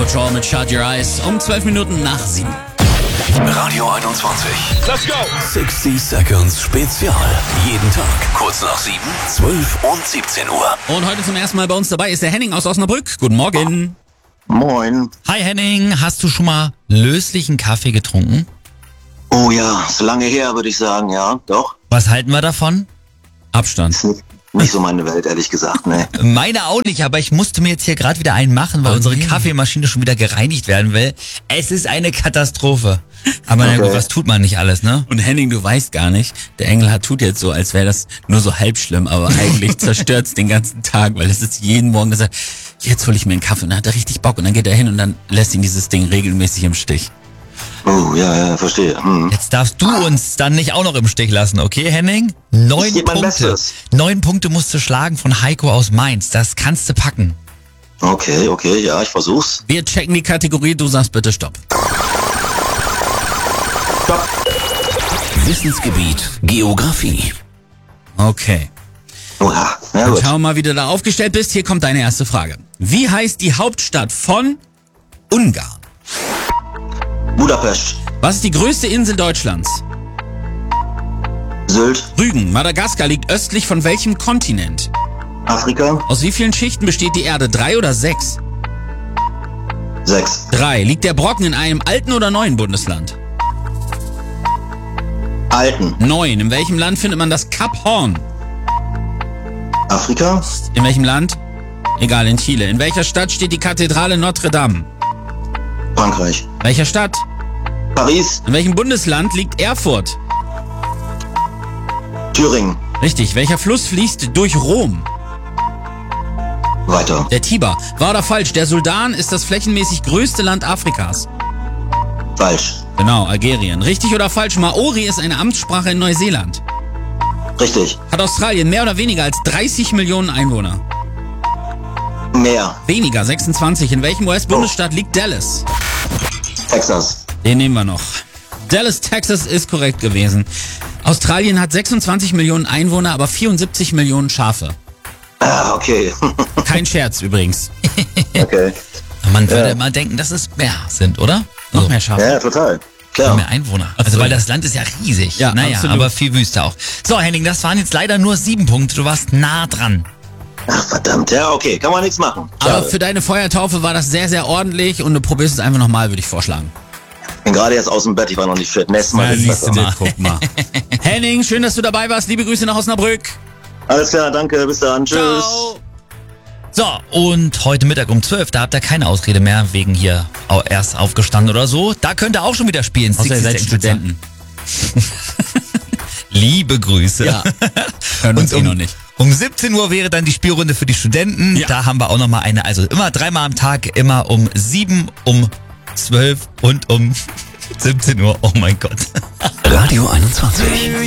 Patrol mit Shut Your Eyes um 12 Minuten nach 7. Radio 21. Let's go! 60 Seconds Spezial. Jeden Tag kurz nach 7, 12 und 17 Uhr. Und heute zum ersten Mal bei uns dabei ist der Henning aus Osnabrück. Guten Morgen. Moin. Hi Henning, hast du schon mal löslichen Kaffee getrunken? Oh ja, ist lange her, würde ich sagen, ja, doch. Was halten wir davon? Abstand. Ist nicht so meine Welt, ehrlich gesagt, ne. Meine auch nicht, aber ich musste mir jetzt hier gerade wieder einen machen, weil unsere Kaffeemaschine schon wieder gereinigt werden will. Es ist eine Katastrophe. Aber na gut, was tut man nicht alles, ne? Und Henning, du weißt gar nicht, der Engelhardt tut jetzt so, als wäre das nur so halb schlimm, aber eigentlich zerstört's den ganzen Tag, weil es ist jeden Morgen gesagt, jetzt hole ich mir einen Kaffee und dann hat er richtig Bock und dann geht er hin und dann lässt ihn dieses Ding regelmäßig im Stich. Oh, ja, verstehe. Jetzt darfst du uns dann nicht auch noch im Stich lassen, okay Henning? 9 Ich geb mein Punkte. Bestes. 9 Punkte musst du schlagen von Heiko aus Mainz. Das kannst du packen. Okay, ja, ich versuch's. Wir checken die Kategorie, du sagst bitte Stopp. Stopp. Wissensgebiet Geografie. Okay. Oha, na Dann gut. schau mal, wie du da aufgestellt bist. Hier kommt deine erste Frage. Wie heißt die Hauptstadt von Ungarn? Budapest, Was ist die größte Insel Deutschlands? Sylt, Rügen. Madagaskar liegt östlich von welchem Kontinent? Afrika, Aus wie vielen Schichten besteht die Erde? 3 oder 6? 6, 3. Liegt der Brocken in einem alten oder neuen Bundesland? Alten, 9. In welchem Land findet man das Kap Horn? Afrika, In welchem Land? Egal, in Chile. In welcher Stadt steht die Kathedrale Notre Dame? Frankreich, Welcher Stadt? Paris, In welchem Bundesland liegt Erfurt? Thüringen, Richtig. Welcher Fluss fließt durch Rom? weiter, Der Tiber. Wahr oder falsch? Der Sudan ist das flächenmäßig größte Land Afrikas. falsch, Genau, Algerien. Richtig oder falsch? Maori ist eine Amtssprache in Neuseeland. richtig, Hat Australien mehr oder weniger als 30 Millionen Einwohner? mehr, Weniger, 26. In welchem US-Bundesstaat liegt Dallas? Texas, Den nehmen wir noch. Dallas, Texas ist korrekt gewesen. Australien hat 26 Millionen Einwohner, aber 74 Millionen Schafe. okay, Kein Scherz übrigens. okay, Man würde immer denken, dass es mehr sind, oder? Noch mehr Schafe. ja, total, Noch klar. mehr Einwohner. Ach so, Also weil ja. das Land ist ja riesig. Ja, naja, absolut. aber viel Wüste auch. So Henning, das waren jetzt leider nur 7 Punkte. Du warst nah dran. Ach, verdammt, ja, okay, kann man nichts machen. Aber Schade. für deine Feuertaufe war das sehr, sehr ordentlich und du probierst es einfach nochmal, würde ich vorschlagen. Ich bin gerade jetzt aus dem Bett, ich war noch nicht fit. Nächstes Mal wird's besser. mal. Guck mal. Henning, schön, dass du dabei warst. Liebe Grüße nach Osnabrück. Alles klar, danke, bis dann, tschüss. Ciao. So, und heute Mittag um 12, da habt ihr keine Ausrede mehr, wegen hier erst aufgestanden oder so. Da könnt ihr auch schon wieder spielen. Außer ihr 60 seid Cent Studenten. Liebe Grüße. Ja. Hören uns Und noch nicht. um 17 Uhr wäre dann die Spielrunde für die Studenten. Ja. Da haben wir auch nochmal eine, also immer 3-mal am Tag, immer um 7, um 12 und um 17 Uhr. Oh mein Gott. Radio 21.